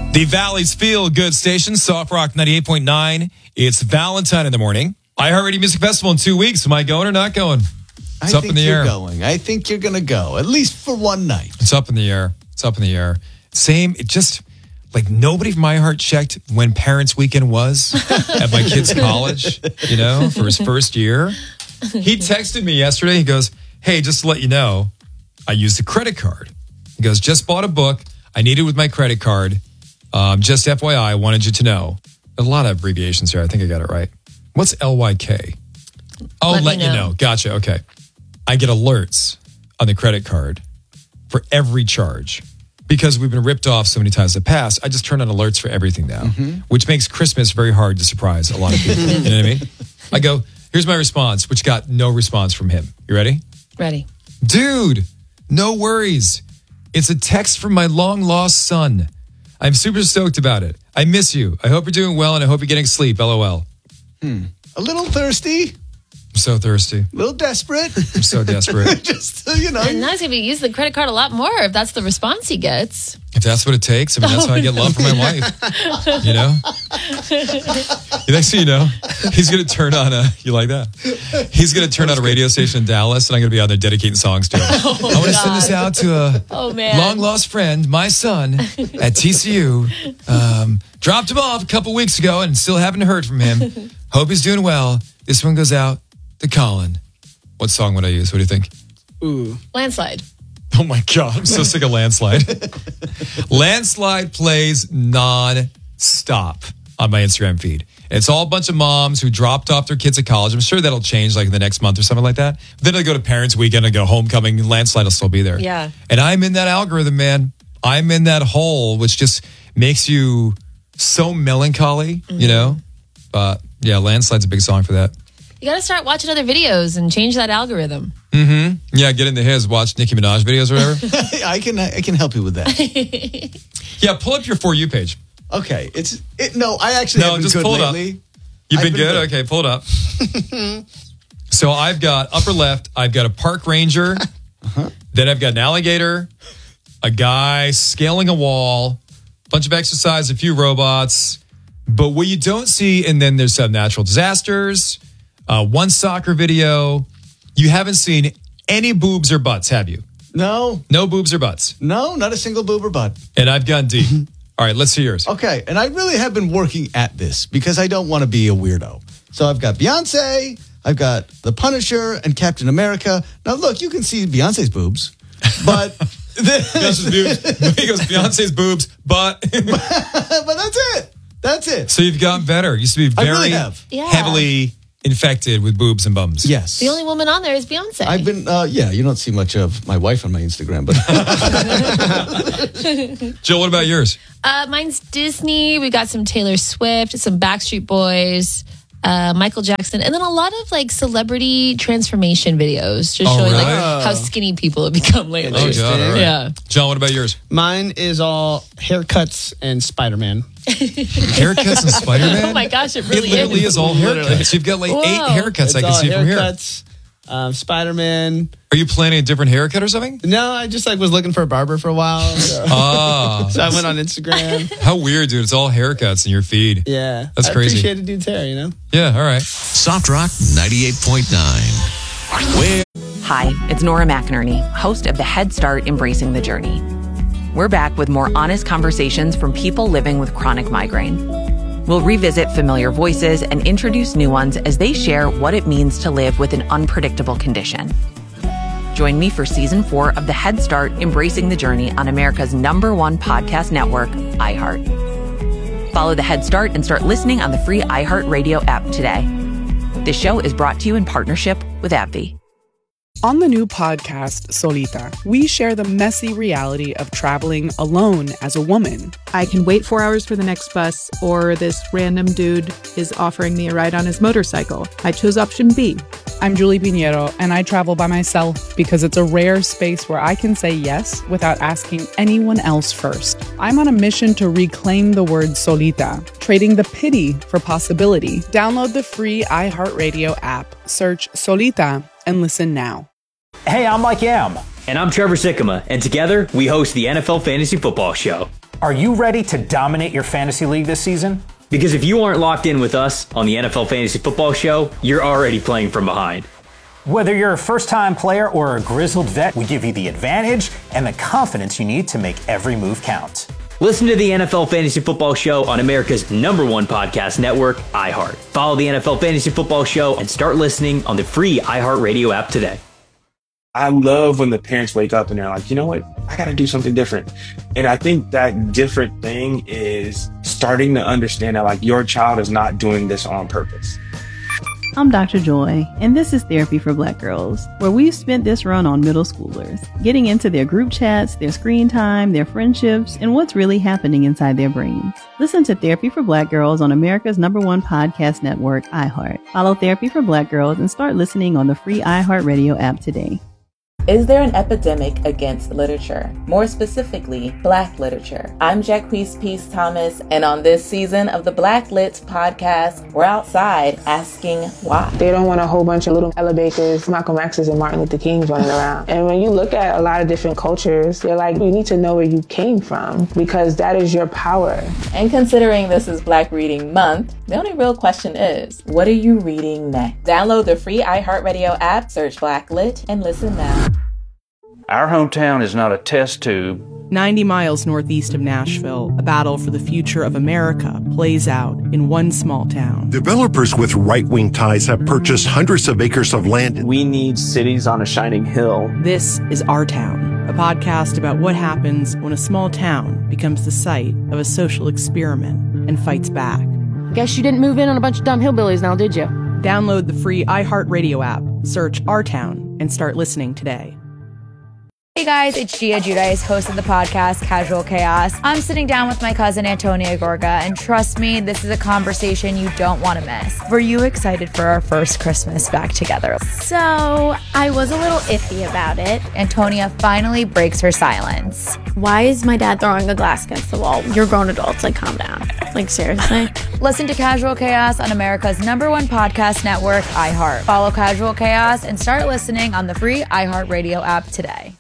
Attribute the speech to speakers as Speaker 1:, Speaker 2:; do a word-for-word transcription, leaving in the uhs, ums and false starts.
Speaker 1: The Valley's Feel Good Station, Soft Rock ninety-eight point nine. It's Valentine in the morning. iHeartRadio Music Festival in two weeks. Am I going or not going? It's
Speaker 2: I
Speaker 1: up
Speaker 2: think
Speaker 1: in the
Speaker 2: you're
Speaker 1: air.
Speaker 2: going. I think you're going to go, at least for one night.
Speaker 1: It's up in the air. It's up in the air. Same, it just, like nobody from iHeart checked when Parents Weekend was at my kid's college, you know, for his first year. He texted me yesterday. He goes, hey, just to let you know, I used a credit card. He goes, just bought a book. I need it with my credit card. Um, just F Y I, I wanted you to know. A lot of abbreviations here. I think I got it right. What's L Y K? Oh, let, let you know. know. Gotcha. Okay. I get alerts on the credit card for every charge because we've been ripped off so many times in the past. I just turn on alerts for everything now, mm-hmm. which makes Christmas very hard to surprise a lot of people. You know what I mean? I go, here's my response, which got no response from him. You ready?
Speaker 3: Ready.
Speaker 1: Dude, no worries. It's a text from my long lost son. I'm super stoked about it. I miss you. I hope you're doing well, and I hope you're getting sleep. LOL.
Speaker 2: Hmm. A little thirsty.
Speaker 1: I'm so thirsty.
Speaker 2: A little desperate.
Speaker 1: I'm so desperate.
Speaker 2: Just, you know.
Speaker 3: And now he's going to be using the credit card a lot more if that's the response he gets.
Speaker 1: If that's what it takes, I mean, that's how I get love from my wife. You know? The next thing you know, he's going to turn on a, you like that? He's going to turn on a radio station in Dallas, and I'm going to be out there dedicating songs to him. Oh, I want to send this out to a
Speaker 3: oh, man.
Speaker 1: long-lost friend, my son, at T C U. Um, dropped him off a couple weeks ago and still haven't heard from him. Hope he's doing well. This one goes out to Colin. What song would I use? What do you think?
Speaker 3: Ooh. Landslide.
Speaker 1: Oh my God, I'm so sick of Landslide. Landslide plays non-stop on my Instagram feed. It's all a bunch of moms who dropped off their kids at college. I'm sure that'll change like in the next month or something like that. Then they go to Parents Weekend and go homecoming. Landslide will still be there.
Speaker 3: Yeah.
Speaker 1: And I'm in that algorithm, man. I'm in that hole, which just makes you so melancholy, mm-hmm. you know? But yeah, Landslide's a big song for that.
Speaker 3: You got to start watching other videos and change that algorithm.
Speaker 1: Mm-hmm. Yeah, get into his. Watch Nicki Minaj videos or whatever.
Speaker 2: I can I can help you with that.
Speaker 1: Yeah, pull up your For You page.
Speaker 2: Okay. It's it. No, I actually
Speaker 1: no,
Speaker 2: have been
Speaker 1: just
Speaker 2: good
Speaker 1: pull it
Speaker 2: lately.
Speaker 1: up. You've been, been good? good? Okay, pull it up. So I've got upper left, I've got a park ranger. Uh-huh. Then I've got an alligator, a guy scaling a wall, a bunch of exercise, a few robots. But what you don't see, and then there's some natural disasters, uh, one soccer video. You haven't seen any boobs or butts, have you?
Speaker 2: No.
Speaker 1: No boobs or butts?
Speaker 2: No, not a single boob or butt.
Speaker 1: And I've gone deep. All right, let's see yours.
Speaker 2: Okay, and I really have been working at this because I don't want to be a weirdo. So I've got Beyonce, I've got The Punisher, and Captain America. Now, look, you can see Beyonce's boobs, but...
Speaker 1: Beyonce's boobs. He goes, Beyonce's boobs, but...
Speaker 2: but that's it. That's it.
Speaker 1: So you've gotten better. You used to be very
Speaker 2: I really have.
Speaker 3: Yeah.
Speaker 1: heavily infected with boobs and bums.
Speaker 2: Yes.
Speaker 3: The only woman on there is Beyonce.
Speaker 2: I've been, uh, yeah, you don't see much of my wife on my Instagram, but...
Speaker 1: Jill, what about yours?
Speaker 3: Uh, mine's Disney. We got some Taylor Swift, some Backstreet Boys, uh, Michael Jackson, and then a lot of like celebrity transformation videos, just
Speaker 1: Oh,
Speaker 3: showing
Speaker 1: really?
Speaker 3: like how skinny people have become lately.
Speaker 1: Oh, God. All right.
Speaker 3: Yeah.
Speaker 1: John, what about yours?
Speaker 4: Mine is all haircuts and Spider-Man.
Speaker 1: Haircuts and Spider-Man?
Speaker 3: Oh my gosh, it
Speaker 1: It
Speaker 3: really
Speaker 1: literally
Speaker 3: is.
Speaker 1: is all haircuts. You've got like
Speaker 3: Whoa.
Speaker 1: eight haircuts
Speaker 4: It's
Speaker 1: I can
Speaker 4: all
Speaker 1: see from here.
Speaker 4: haircuts, um, Spider-Man.
Speaker 1: Are you planning a different haircut or something?
Speaker 4: No, I just like was looking for a barber for a while. So,
Speaker 1: Ah.
Speaker 4: so I went on Instagram.
Speaker 1: How weird, dude. It's all haircuts in your feed.
Speaker 4: Yeah.
Speaker 1: That's
Speaker 4: I
Speaker 1: crazy.
Speaker 4: appreciate a dude's hair, you know?
Speaker 1: Yeah, all right.
Speaker 5: Soft Rock ninety-eight point nine. Where
Speaker 6: Hi, it's Nora McInerney, host of the Head Start Embracing the Journey. We're back with more honest conversations from people living with chronic migraine. We'll revisit familiar voices and introduce new ones as they share what it means to live with an unpredictable condition. Join me for season four of the Head Start Embracing the Journey on America's number one podcast network, iHeart. Follow the Head Start and start listening on the free iHeartRadio app today. This show is brought to you in partnership with AbbVie.
Speaker 7: On the new podcast, Solita, we share the messy reality of traveling alone as a woman.
Speaker 8: I can wait four hours for the next bus, or this random dude is offering me a ride on his motorcycle. I chose option B.
Speaker 7: I'm Julie Pinheiro, and I travel by myself because it's a rare space where I can say yes without asking anyone else first. I'm on a mission to reclaim the word solita, trading the pity for possibility. Download the free iHeartRadio app, search Solita, and listen now.
Speaker 9: Hey, I'm Mike Yam. And I'm Trevor Sikkema, and together we host the N F L Fantasy Football Show. Are you ready to dominate your fantasy league this season?
Speaker 10: Because if you aren't locked in with us on the N F L Fantasy Football Show, you're already playing from behind.
Speaker 9: Whether you're a first-time player or a grizzled vet, we give you the advantage and the confidence you need to make every move count.
Speaker 10: Listen to the N F L Fantasy Football Show on America's number one podcast network, iHeart. Follow the N F L Fantasy Football Show and start listening on the free iHeartRadio app today.
Speaker 11: I love when the parents wake up and they're like, you know what? I got to do something different. And I think that different thing is starting to understand that like your child is not doing this on purpose.
Speaker 12: I'm Doctor Joy, and this is Therapy for Black Girls, where we've spent this run on middle schoolers, getting into their group chats, their screen time, their friendships, and what's really happening inside their brains. Listen to Therapy for Black Girls on America's number one podcast network, iHeart. Follow Therapy for Black Girls and start listening on the free iHeartRadio app today.
Speaker 13: Is there an epidemic against literature? More specifically, Black literature. I'm Jacquees Peace Thomas, and on this season of the Black Lit podcast, we're outside asking why.
Speaker 14: They don't want a whole bunch of little Ella Bakers, Malcolm X's, and Martin Luther Kings running around. And when you look at a lot of different cultures, they're like, you need to know where you came from, because that is your power.
Speaker 13: And considering this is Black Reading Month, the only real question is, what are you reading next? Download the free iHeartRadio app, search Black Lit, and listen now.
Speaker 15: Our hometown is not a test tube.
Speaker 16: ninety miles northeast of Nashville, a battle for the future of America plays out in one small town.
Speaker 17: Developers with right-wing ties have purchased hundreds of acres of land.
Speaker 18: We need cities on a shining hill.
Speaker 16: This is Our Town, a podcast about what happens when a small town becomes the site of a social experiment and fights back.
Speaker 19: Guess you didn't move in on a bunch of dumb hillbillies now, did you?
Speaker 16: Download the free iHeartRadio app, search Our Town, and start listening today.
Speaker 20: Hey guys, it's Gia Giudice, host of the podcast Casual Chaos. I'm sitting down with my cousin Antonia Gorga, and trust me, this is a conversation you don't want to miss. Were you excited for our first Christmas back together?
Speaker 21: So, I was a little iffy about it.
Speaker 20: Antonia finally breaks her silence.
Speaker 21: Why is my dad throwing a glass against the wall? You're grown adults, like calm down. Like seriously?
Speaker 20: Listen to Casual Chaos on America's number one podcast network, iHeart. Follow Casual Chaos and start listening on the free iHeartRadio app today.